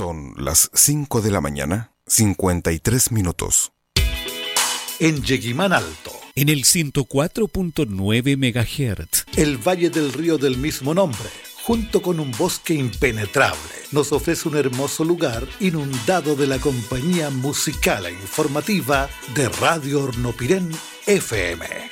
Son las 5 de la mañana, 53 minutos. En Yeguimán Alto, en el 104.9 MHz, el Valle del Río del mismo nombre, junto con un bosque impenetrable, nos ofrece un hermoso lugar inundado de la compañía musical e informativa de Radio Hornopirén FM.